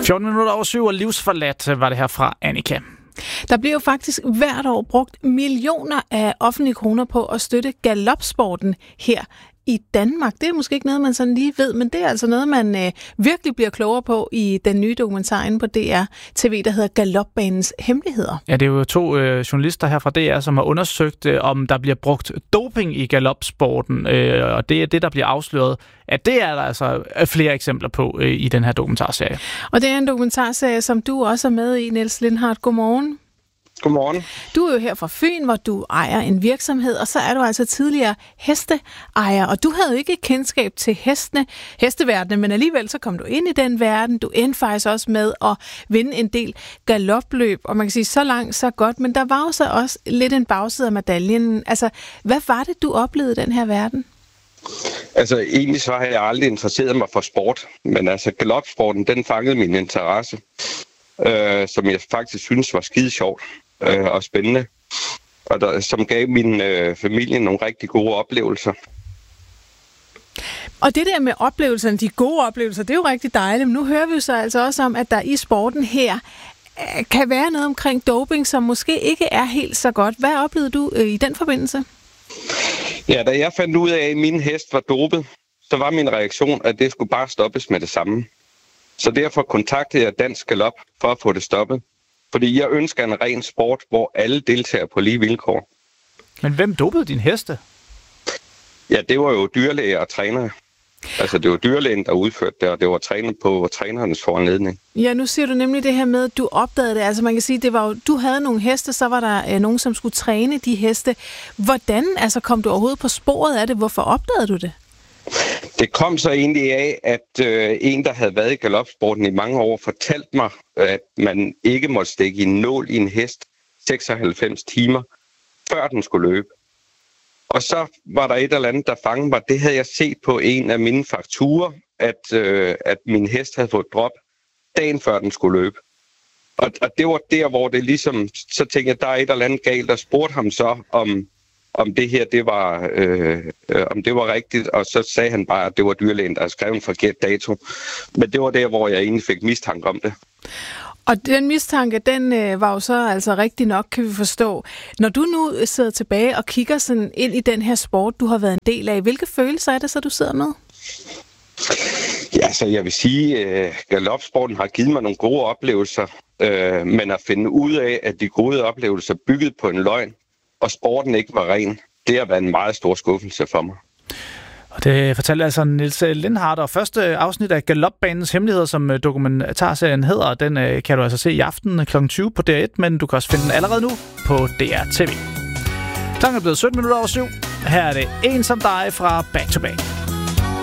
14 minutter over 7 og livsforladt var det her fra Annika. Der bliver jo faktisk hvert år brugt millioner af offentlige kroner på at støtte galopsporten her i Danmark. Det er måske ikke noget, man sådan lige ved, men det er altså noget, man virkelig bliver klogere på i den nye dokumentar inde på DR TV, der hedder Galopbanens Hemmeligheder. Ja, det er jo 2 journalister her fra DR, som har undersøgt, om der bliver brugt doping i galopsporten, og det er det, der bliver afsløret. At det er der altså flere eksempler på i den her dokumentarserie. Og det er en dokumentarserie, som du også er med i, Niels Lindhardt. Godmorgen. Godmorgen. Du er jo her fra Fyn, hvor du ejer en virksomhed, og så er du altså tidligere hesteejer, og du havde jo ikke kendskab til hesteverdenen, men alligevel så kom du ind i den verden. Du endte faktisk også med at vinde en del galopløb, og man kan sige, så langt, så godt, men der var jo så også lidt en bagside af medaljen. Altså, hvad var det, du oplevede i den her verden? Altså, egentlig så har jeg aldrig interesseret mig for sport, men altså, galopsporten, den fangede min interesse, som jeg faktisk synes var skide sjovt og spændende, og som gav min familie nogle rigtig gode oplevelser. Og det der med oplevelserne, de gode oplevelser, det er jo rigtig dejligt, men nu hører vi jo så altså også om, at der i sporten her kan være noget omkring doping, som måske ikke er helt så godt. Hvad oplevede du i den forbindelse? Ja, da jeg fandt ud af, at min hest var dopet, så var min reaktion, at det skulle bare stoppes med det samme. Så derfor kontaktede jeg Dansk Galop for at få det stoppet. Fordi jeg ønsker en ren sport, hvor alle deltager på lige vilkår. Men hvem dopede din heste? Ja, det var jo dyrlæger og trænere. Altså, det var dyrlægen, der udførte det, og det var trænet på trænernes foranledning. Ja, nu siger du nemlig det her med, at du opdagede det. Altså, man kan sige, det var jo, du havde nogle heste, så var der nogen, som skulle træne de heste. Hvordan kom du overhovedet på sporet af det? Hvorfor opdagede du det? Det kom så egentlig af, at en, der havde været i galopsporten i mange år, fortalte mig, at man ikke måtte stikke en nål i en hest 96 timer, før den skulle løbe. Og så var der et eller andet, der fangede mig. Det havde jeg set på en af mine fakturer, at min hest havde fået drop dagen før den skulle løbe. Og det var der, hvor det ligesom, så tænkte jeg, der er et eller andet galt, og spurgte ham så, om det her, om det var rigtigt, og så sagde han bare, at det var dyrlægen, der havde skrevet en forkert dato. Men det var der, hvor jeg egentlig fik mistanke om det. Og den mistanke, den var jo så altså rigtig nok, kan vi forstå. Når du nu sidder tilbage og kigger sådan ind i den her sport, du har været en del af, hvilke følelser er det så, du sidder med? Ja, så jeg vil sige, at galopsporten har givet mig nogle gode oplevelser, men at finde ud af, at de gode oplevelser byggede på en løgn, og sporten ikke var ren, det har været en meget stor skuffelse for mig. Og det fortalte altså Niels Lindhardt, og første afsnit af Galopbanens Hemmeligheder, som dokumentarserien hedder, den kan du altså se i aften kl. 20 på DR1, men du kan også finde den allerede nu på DR TV. Klokken er blevet 17 minutter over 7. Her er det En som dig fra Back to Back.